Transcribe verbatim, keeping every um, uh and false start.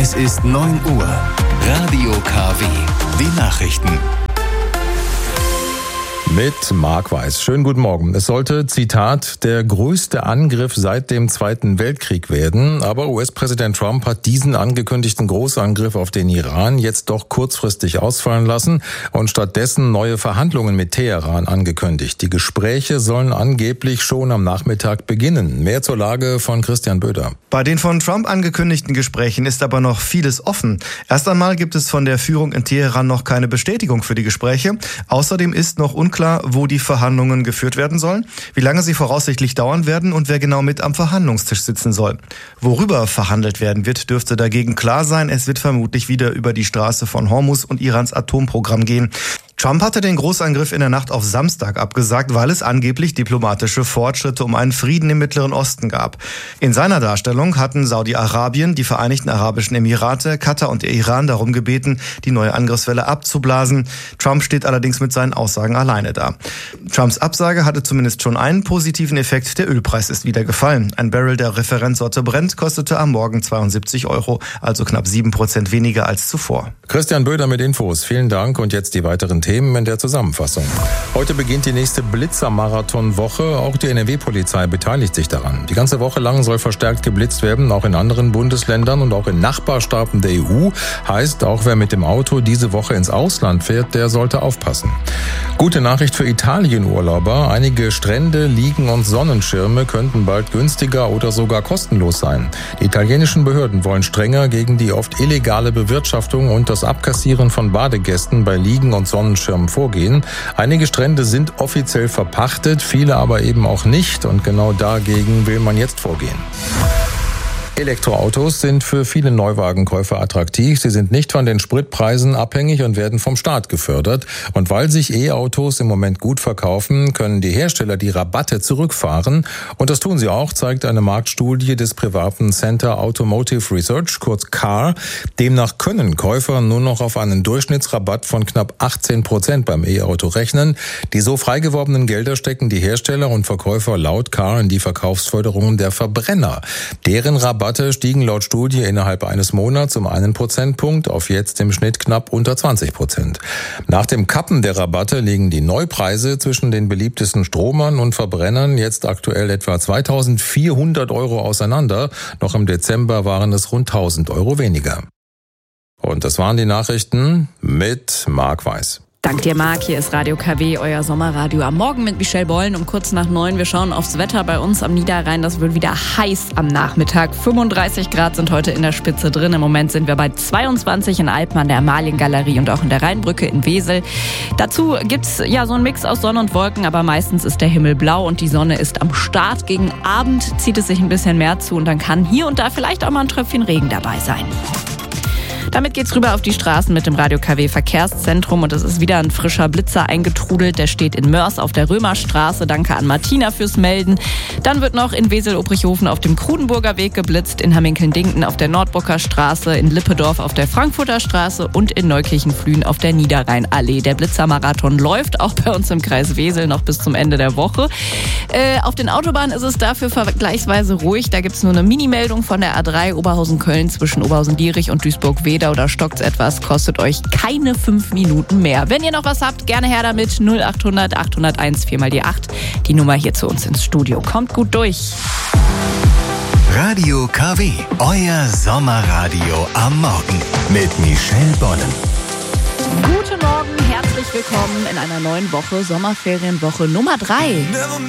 Es ist neun Uhr. Radio K W. Die Nachrichten. Mit Marc Weiß. Schönen guten Morgen. Es sollte, Zitat, der größte Angriff seit dem Zweiten Weltkrieg werden. Aber U S-Präsident Trump hat diesen angekündigten Großangriff auf den Iran jetzt doch kurzfristig ausfallen lassen und stattdessen neue Verhandlungen mit Teheran angekündigt. Die Gespräche sollen angeblich schon am Nachmittag beginnen. Mehr zur Lage von Christian Böder. Bei den von Trump angekündigten Gesprächen ist aber noch vieles offen. Erst einmal gibt es von der Führung in Teheran noch keine Bestätigung für die Gespräche. Außerdem ist noch unklar, wo die Verhandlungen geführt werden sollen, wie lange sie voraussichtlich dauern werden und wer genau mit am Verhandlungstisch sitzen soll. Worüber verhandelt werden wird, dürfte dagegen klar sein. Es wird vermutlich wieder über die Straße von Hormuz und Irans Atomprogramm gehen. Trump hatte den Großangriff in der Nacht auf Samstag abgesagt, weil es angeblich diplomatische Fortschritte um einen Frieden im Mittleren Osten gab. In seiner Darstellung hatten Saudi-Arabien, die Vereinigten Arabischen Emirate, Katar und der Iran darum gebeten, die neue Angriffswelle abzublasen. Trump steht allerdings mit seinen Aussagen alleine da. Trumps Absage hatte zumindest schon einen positiven Effekt. Der Ölpreis ist wieder gefallen. Ein Barrel der Referenzsorte Brent kostete am Morgen zweiundsiebzig Euro, also knapp sieben Prozent weniger als zuvor. Christian Böder mit Infos. Vielen Dank und jetzt die weiteren Themen in der Zusammenfassung. Heute beginnt die nächste Blitzer-Marathon-Woche. Auch die N R W-Polizei beteiligt sich daran. Die ganze Woche lang soll verstärkt geblitzt werden, auch in anderen Bundesländern und auch in Nachbarstaaten der E U. Heißt, auch wer mit dem Auto diese Woche ins Ausland fährt, der sollte aufpassen. Gute Nachricht für Italien-Urlauber. Einige Strände, Liegen und Sonnenschirme könnten bald günstiger oder sogar kostenlos sein. Die italienischen Behörden wollen strenger gegen die oft illegale Bewirtschaftung und das Abkassieren von Badegästen bei Liegen und Sonnenschirmen vorgehen. Einige Strände sind offiziell verpachtet, viele aber eben auch nicht. Und genau dagegen will man jetzt vorgehen. Elektroautos sind für viele Neuwagenkäufer attraktiv. Sie sind nicht von den Spritpreisen abhängig und werden vom Staat gefördert. Und weil sich E-Autos im Moment gut verkaufen, können die Hersteller die Rabatte zurückfahren. Und das tun sie auch, zeigt eine Marktstudie des privaten Center Automotive Research, kurz C A R. Demnach können Käufer nur noch auf einen Durchschnittsrabatt von knapp achtzehn Prozent beim E-Auto rechnen. Die so freigeworbenen Gelder stecken die Hersteller und Verkäufer laut C A R in die Verkaufsförderungen der Verbrenner. Deren Rabatt Rabatte stiegen laut Studie innerhalb eines Monats um einen Prozentpunkt auf jetzt im Schnitt knapp unter zwanzig Prozent. Nach dem Kappen der Rabatte liegen die Neupreise zwischen den beliebtesten Stromern und Verbrennern jetzt aktuell etwa zweitausendvierhundert Euro auseinander. Noch im Dezember waren es rund tausend Euro weniger. Und das waren die Nachrichten mit Marc Weiß. Dank dir, Marc. Hier ist Radio K W, euer Sommerradio am Morgen mit Michelle Bollen um kurz nach neun. Wir schauen aufs Wetter bei uns am Niederrhein. Das wird wieder heiß am Nachmittag. fünfunddreißig Grad sind heute in der Spitze drin. Im Moment sind wir bei zweiundzwanzig in Alpen an der Amaliengalerie und auch in der Rheinbrücke in Wesel. Dazu gibt's ja so einen Mix aus Sonne und Wolken, aber meistens ist der Himmel blau und die Sonne ist am Start. Gegen Abend zieht es sich ein bisschen mehr zu und dann kann hier und da vielleicht auch mal ein Tröpfchen Regen dabei sein. Damit geht's rüber auf die Straßen mit dem Radio K W Verkehrszentrum und es ist wieder ein frischer Blitzer eingetrudelt. Der steht in Mörs auf der Römerstraße. Danke an Martina fürs Melden. Dann wird noch in Wesel-Obrichhofen auf dem Krudenburger Weg geblitzt, in Hamminkeln-Dinken auf der Nordburger Straße, in Lippedorf auf der Frankfurter Straße und in Neukirchen-Flühen auf der Niederrheinallee. Der Blitzermarathon läuft auch bei uns im Kreis Wesel noch bis zum Ende der Woche. Äh, auf den Autobahnen ist es dafür vergleichsweise ruhig. Da gibt's nur eine Mini-Meldung von der A drei Oberhausen-Köln zwischen Oberhausen-Dierich und Duisburg-Weder. Oder stockt's etwas, kostet euch keine fünf Minuten mehr. Wenn ihr noch was habt, gerne her damit. null achthundert achthunderteins vier mal die acht. Die Nummer hier zu uns ins Studio. Kommt gut durch. Radio K W, euer Sommerradio am Morgen mit Michelle Bollen. Guten Morgen, herzlich willkommen in einer neuen Woche, Sommerferienwoche Nummer drei.